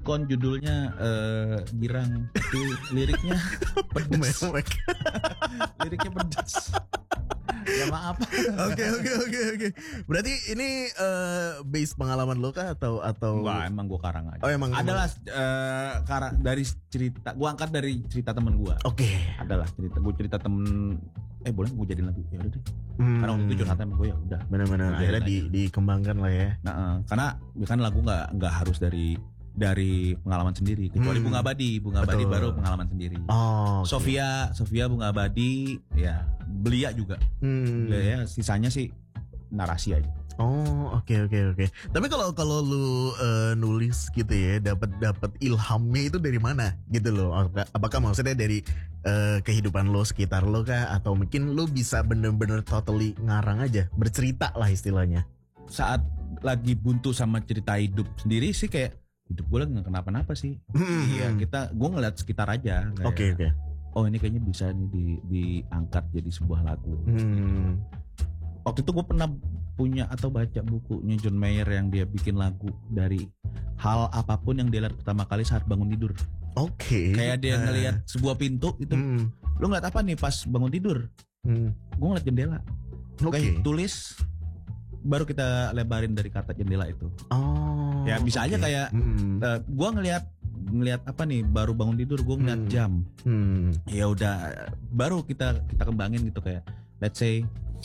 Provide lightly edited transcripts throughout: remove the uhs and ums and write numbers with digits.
Kon judulnya Girang, tapi liriknya pedes. Liriknya pedes. Ya maaf. Oke. Berarti ini base pengalaman lo kah atau Enggak, emang gue karang aja. Oh, emang adalah dari cerita, gue angkat dari cerita temen gue. Oke. Adalah cerita temen. Boleh gue jadiin lagu ya udah deh. Karena waktu itu curhat sama gue ya udah. Benar-benar akhirnya dikembangkan lah ya. Nah, karena kan lagu nggak harus dari pengalaman sendiri, kecuali Bunga Abadi baru pengalaman sendiri. Okay. Sofia Bunga Abadi, ya Belia juga. Ya sisanya sih narasi aja. Oke. Tapi kalau lu nulis gitu ya, dapat ilhamnya itu dari mana gitu loh? Apakah maksudnya dari kehidupan lo sekitar lo kah, atau mungkin lo bisa bener-bener totally ngarang aja, bercerita lah istilahnya? Saat lagi buntu sama cerita hidup sendiri sih, kayak hidup gue lagi gak kenapa-napa sih. Iya, gue ngeliat sekitar aja. Oke. Oh, ini kayaknya bisa nih diangkat jadi sebuah lagu. Waktu itu gue pernah punya atau baca bukunya John Mayer yang dia bikin lagu dari hal apapun yang dia lihat pertama kali saat bangun tidur. Oke. Kayak dia ngelihat sebuah pintu itu. Lu ngeliat apa nih pas bangun tidur? Gue ngeliat jendela. Oke. Tulis, baru kita lebarin dari kata jendela itu. Ya bisa aja kayak gue ngelihat apa nih, baru bangun tidur gue ngeliat jam. Ya udah, baru kita kembangin gitu, kayak let's say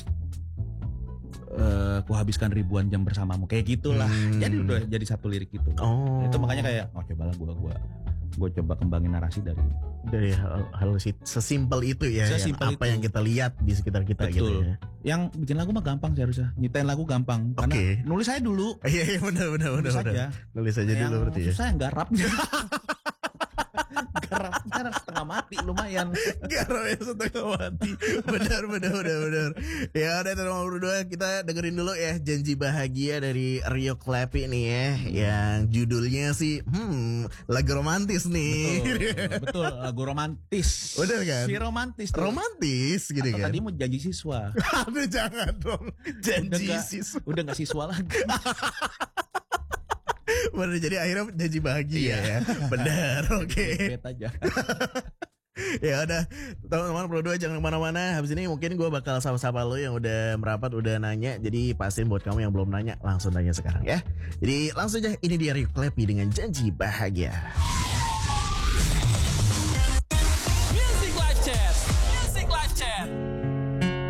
ku habiskan ribuan jam bersamamu, kayak gitulah. Jadi udah jadi satu lirik gitu. Itu makanya kayak cobalah gue coba kembangin narasi dari hal sesimpel itu ya, sesimpel apa yang kita lihat di sekitar kita. Betul. Gitu ya. Yang bikin lagu mah gampang sih harusnya. Nyiptain lagu gampang. Karena nulis aja dulu. Iya benar. Nulis aja dulu berarti ya. Susah yang garapnya. Garapnya setengah mati lumayan. Garapnya setengah mati. Benar. Ya udah teman-teman berdua, kita dengerin dulu ya Janji Bahagia dari Rio Clappy nih ya. Yang judulnya sih lagu romantis nih. Betul, lagu romantis. Bener kan? Si romantis tuh. Romantis gitu. Atau kan. Tadi mau janji siswa. Aduh jangan dong. Janji siswa. Udah gak siswa lagi. Bener, jadi akhirnya janji bahagia ya. Bener, oke. Aja. Ya udah, teman-teman berdua jangan kemana-mana. Habis ini mungkin gue bakal sapa-sapa lo yang udah merapat, udah nanya. Jadi pastiin buat kamu yang belum nanya, langsung nanya sekarang ya. Jadi langsung aja, ini dia Rio Clappy dengan Janji Bahagia.